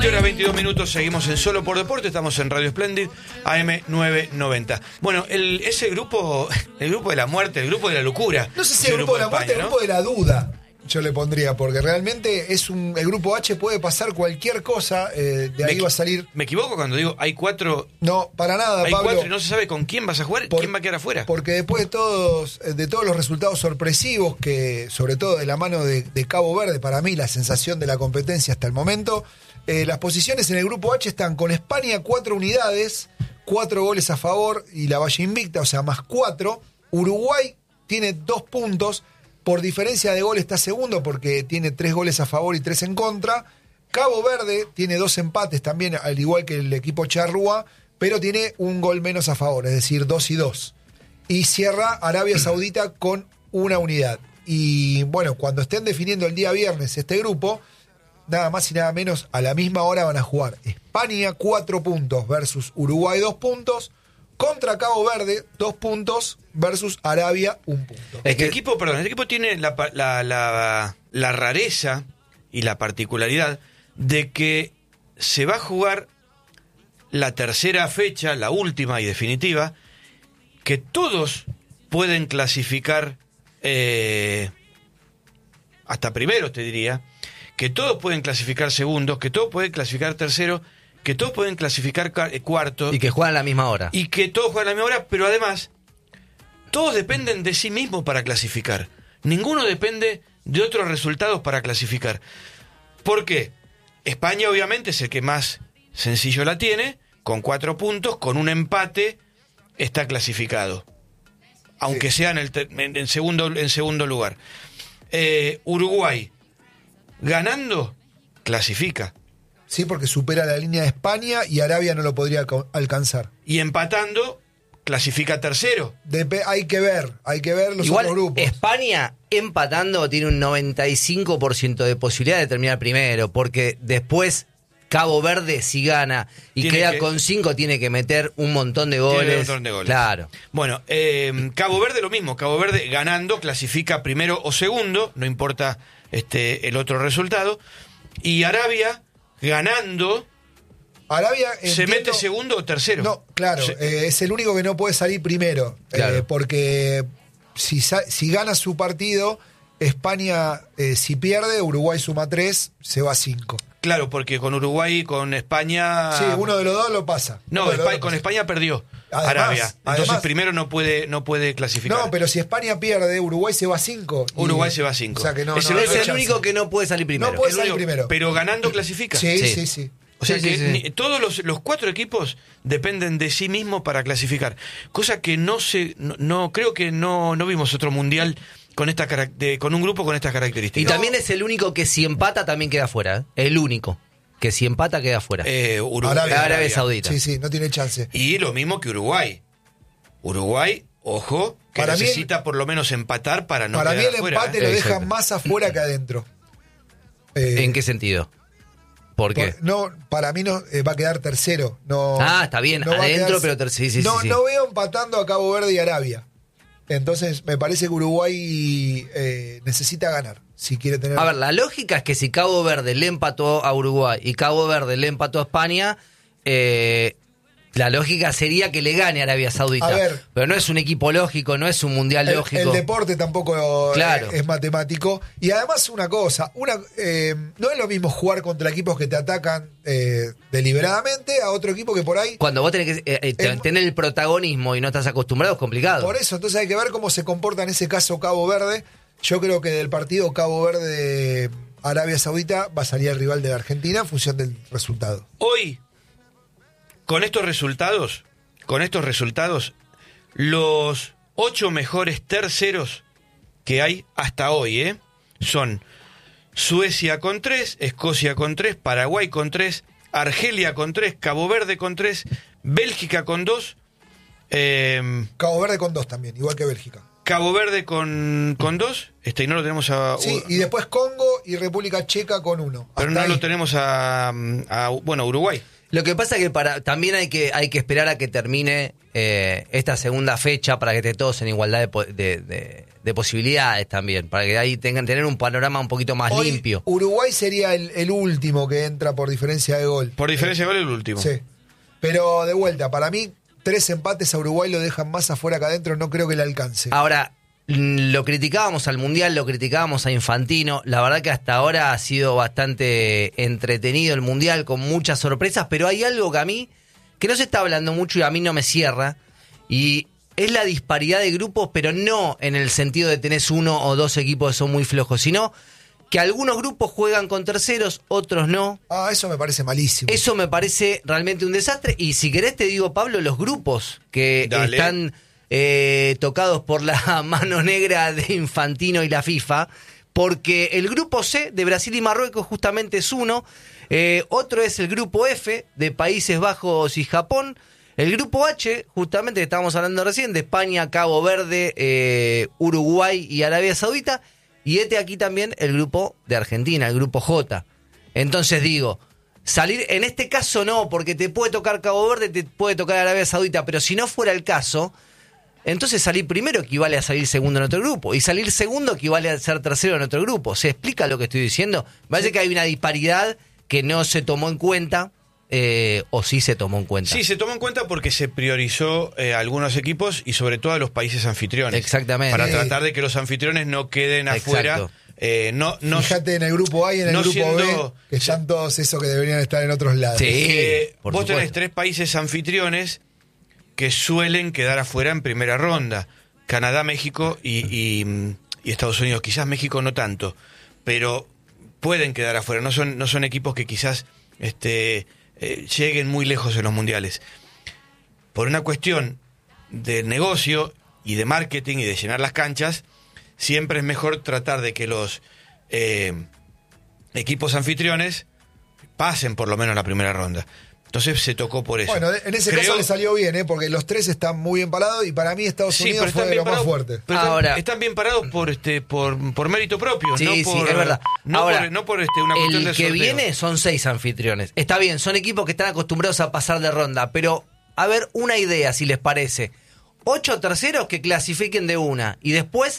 20:22, seguimos en Solo por Deporte, estamos en Radio Splendid, AM 990. Bueno, ese grupo, el grupo de la muerte, el grupo de la locura. No sé si el grupo de la muerte, el grupo de la duda, yo le pondría, porque realmente el grupo H puede pasar cualquier cosa, de ahí va a salir... ¿Me equivoco cuando digo hay 4? No, para nada, hay Pablo. 4 y no se sabe con quién vas a jugar, quién va a quedar afuera. Porque después de todos los resultados sorpresivos, que sobre todo de la mano de Cabo Verde, para mí la sensación de la competencia hasta el momento, las posiciones en el grupo H están con España 4 unidades, 4 goles a favor y la Valle invicta, o sea, más 4. Uruguay tiene 2 puntos. Por diferencia de gol está segundo porque tiene 3 goles a favor y 3 en contra. Cabo Verde tiene 2 empates también, al igual que el equipo Charrúa, pero tiene 1 gol menos a favor, es decir, 2 y 2. Y cierra Arabia Saudita con 1 unidad. Y bueno, cuando estén definiendo el día viernes este grupo, nada más y nada menos, a la misma hora van a jugar España 4 puntos versus Uruguay 2 puntos, contra Cabo Verde 2 puntos versus Arabia 1 punto. Este equipo tiene la rareza y la particularidad de que se va a jugar la tercera fecha, la última y definitiva, que todos pueden clasificar hasta primero, te diría, que todos pueden clasificar segundos, que todos pueden clasificar terceros, que todos pueden clasificar cuartos. Y que juegan a la misma hora. Y que todos juegan a la misma hora, pero además, todos dependen de sí mismos para clasificar. Ninguno depende de otros resultados para clasificar. ¿Por qué? España obviamente es el que más sencillo la tiene, con 4 puntos, con un empate, está clasificado. Aunque sea en segundo lugar. Uruguay, ganando, clasifica. Sí, porque supera la línea de España y Arabia no lo podría alcanzar. Y empatando, clasifica tercero. Hay que ver los Igual, otros grupos. España empatando tiene un 95% de posibilidad de terminar primero, porque después Cabo Verde, si gana y queda con 5, tiene que meter un montón de goles. Claro. Bueno, Cabo Verde lo mismo. Cabo Verde ganando clasifica primero o segundo, no importa el otro resultado. Y Arabia ganando, Arabia se mete segundo o tercero. No, claro, es el único que no puede salir primero, claro. Porque si gana su partido, España, si pierde, Uruguay suma 3, se va a 5. Claro, porque con Uruguay y con España... Sí, uno de los dos lo pasa. No, con España perdió Arabia. Entonces primero no puede clasificar. No, pero si España pierde, Uruguay se va a 5. Uruguay se va a 5. O sea que es el único que no puede salir primero. No puede salir primero. Pero ganando clasifica. Sí. O sea que todos los 4 equipos dependen de sí mismos para clasificar. Cosa que no creo que no vimos otro mundial con un grupo con estas características. Y también es el único que si empata también queda fuera. El único que si empata queda fuera. Arabia Saudita. Sí, no tiene chance. Y lo mismo que Uruguay. Uruguay, ojo, que para necesita por lo menos empatar para no quedar afuera. Para mí el empate lo deja Exacto. más afuera que adentro. ¿En qué sentido? ¿Por qué? Para mí no va a quedar tercero. Está bien, no adentro, pero tercero. Sí. No veo empatando a Cabo Verde y Arabia. Entonces me parece que Uruguay necesita ganar si quiere tener... A ver, la lógica es que si Cabo Verde le empató a Uruguay y Cabo Verde le empató a España, la lógica sería que le gane a Arabia Saudita. Pero no es un equipo lógico, no es un mundial lógico. El deporte tampoco es matemático. Y además una cosa, no es lo mismo jugar contra equipos que te atacan deliberadamente a otro equipo que por ahí... Cuando vos tenés que tener el protagonismo y no estás acostumbrado es complicado. Por eso, entonces hay que ver cómo se comporta en ese caso Cabo Verde. Yo creo que del partido Cabo Verde-Arabia Saudita va a salir el rival de la Argentina en función del resultado. Hoy, con estos resultados, los 8 mejores terceros que hay hasta hoy, son Suecia con 3, Escocia con 3, Paraguay con 3, Argelia con 3, Cabo Verde con 3, Bélgica con 2. Cabo Verde con 2 también, igual que Bélgica. Cabo Verde con 2, y no lo tenemos a... Sí, y después Congo y República Checa con 1. Pero no lo tenemos a Uruguay. Lo que pasa es que también hay que esperar a que termine esta segunda fecha para que esté todos en igualdad de de posibilidades también, para que ahí tener un panorama un poquito más Hoy, limpio. Uruguay sería el último que entra por diferencia de gol. Por diferencia de gol el último. Sí. Pero de vuelta, para mí, 3 empates a Uruguay lo dejan más afuera que adentro, no creo que le alcance. Ahora, lo criticábamos al Mundial, lo criticábamos a Infantino. La verdad que hasta ahora ha sido bastante entretenido el Mundial, con muchas sorpresas, pero hay algo que a mí, que no se está hablando mucho y a mí no me cierra, y es la disparidad de grupos, pero no en el sentido de tenés 1 o 2 equipos que son muy flojos, sino que algunos grupos juegan con terceros, otros no. Eso me parece malísimo. Eso me parece realmente un desastre. Y si querés te digo, Pablo, los grupos que están tocados por la mano negra de Infantino y la FIFA, porque el grupo C de Brasil y Marruecos justamente es uno, otro es el grupo F de Países Bajos y Japón, el grupo H, justamente que estábamos hablando recién, de España, Cabo Verde, Uruguay y Arabia Saudita, y aquí también el grupo de Argentina, el grupo J. Entonces digo, salir, en este caso no, porque te puede tocar Cabo Verde, te puede tocar Arabia Saudita, pero si no fuera el caso, entonces salir primero equivale a salir segundo en otro grupo, y salir segundo equivale a ser tercero en otro grupo. ¿Se explica lo que estoy diciendo? Me parece que hay una disparidad que no se tomó en cuenta, o sí se tomó en cuenta. Sí, se tomó en cuenta porque se priorizó a algunos equipos y sobre todo a los países anfitriones. Exactamente. Para tratar de que los anfitriones no queden afuera. Fíjate en el grupo A y en el grupo B, que están todos esos que deberían estar en otros lados. Sí, vos tenés 3 países anfitriones que suelen quedar afuera en primera ronda: Canadá, México y Estados Unidos. Quizás México no tanto, pero pueden quedar afuera. No son equipos que quizás lleguen muy lejos en los mundiales. Por una cuestión de negocio y de marketing y de llenar las canchas, siempre es mejor tratar de que los equipos anfitriones pasen por lo menos la primera ronda. Entonces se tocó por eso. Bueno, en ese caso le salió bien, porque los 3 están muy bien parados y para mí Estados Unidos fue de lo más fuerte. Pero ahora, están bien parados por mérito propio, sí, no sí, por, es verdad. No ahora, no por una cuestión de el que sorteo. viene son 6 anfitriones. Está bien, son equipos que están acostumbrados a pasar de ronda, pero a ver, una idea, si les parece. 8 terceros que clasifiquen de una y después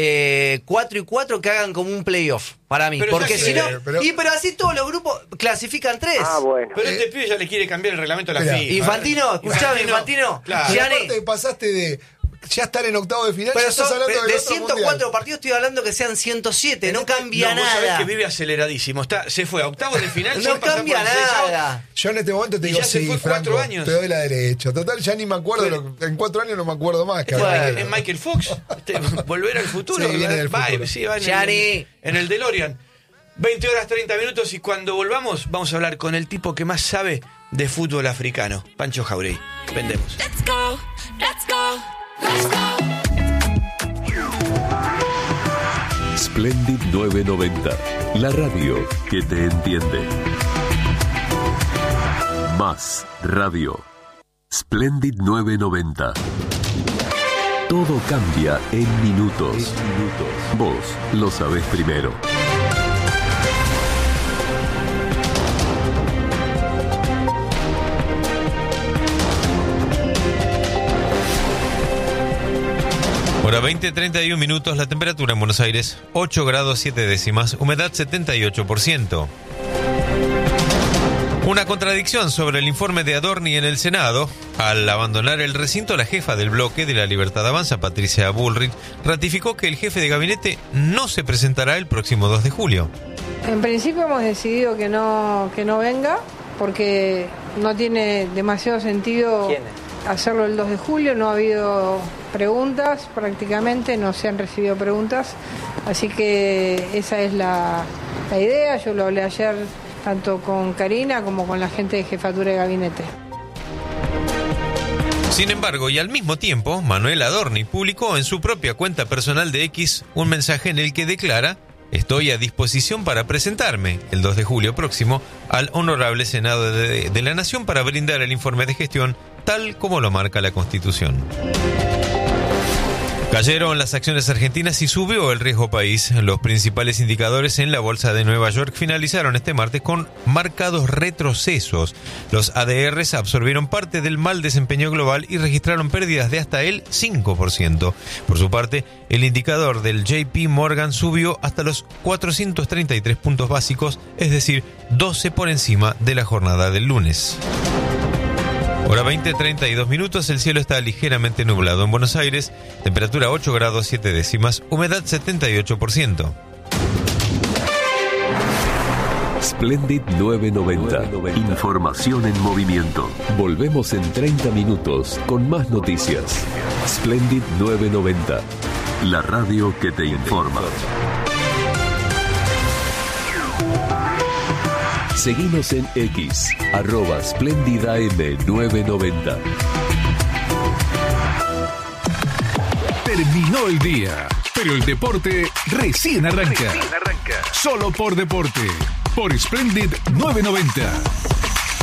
4 y 4 que hagan como un playoff para mí, pero porque si no, pero así todos los grupos clasifican 3. Bueno. Pero este pibe ya le quiere cambiar el reglamento a la Mirá, FIFA. Infantino, escuchame, Infantino. Claro. Pero aparte pasaste de ya estar en octavo de final, Pero ya estás hablando de del otro 104 mundial. partidos estoy hablando que sean 107, no cambia Vos sabés nada. que vive aceleradísimo. Se fue a octavos de final. No sin pasar cambia por el seis. nada. Yo en este momento te Y digo, ya se sí, fue Franco, 4 años. te doy la derecha. Total, ya ni me acuerdo, en 4 años no me acuerdo más. Es Michael Fox. Volver al futuro. Sí, viene del futuro. Sí, va Gianni. en el DeLorean. 20 horas 30 minutos y cuando volvamos vamos a hablar con el tipo que más sabe de fútbol africano, Pancho Jauregui. Vendemos. Let's go, let's go, let's go. Splendid 990, la radio que te entiende. Más radio. Splendid 990. Todo cambia en minutos. Vos lo sabés primero. Hora 20:31 minutos, la temperatura en Buenos Aires 8 grados 7 décimas, humedad 78%. Una contradicción sobre el informe de Adorni en el Senado. Al abandonar el recinto, la jefa del bloque de la Libertad Avanza, Patricia Bullrich, ratificó que el jefe de gabinete no se presentará el próximo 2 de julio. En principio hemos decidido que no venga porque no tiene demasiado sentido hacerlo el 2 de julio. No ha habido preguntas prácticamente, no se han recibido preguntas, así que esa es la idea. Yo lo hablé ayer tanto con Karina como con la gente de jefatura de gabinete. Sin embargo, y al mismo tiempo, Manuel Adorni publicó en su propia cuenta personal de X un mensaje en el que declara: estoy a disposición para presentarme el 2 de julio próximo al Honorable Senado de la Nación para brindar el informe de gestión tal como lo marca la Constitución. Cayeron las acciones argentinas y subió el riesgo país. Los principales indicadores en la bolsa de Nueva York finalizaron este martes con marcados retrocesos. Los ADRs absorbieron parte del mal desempeño global y registraron pérdidas de hasta el 5%. Por su parte, el indicador del JP Morgan subió hasta los 433 puntos básicos, es decir, 12 por encima de la jornada del lunes. Hora 20:32 minutos, el cielo está ligeramente nublado en Buenos Aires, temperatura 8 grados 7 décimas, humedad 78%. Splendid 990. Información en movimiento. Volvemos en 30 minutos con más noticias. Splendid 990. La radio que te informa. Seguinos en X, @SplendidAM990. Terminó el día, pero el deporte recién arranca. Solo por Deporte, por Splendid 990.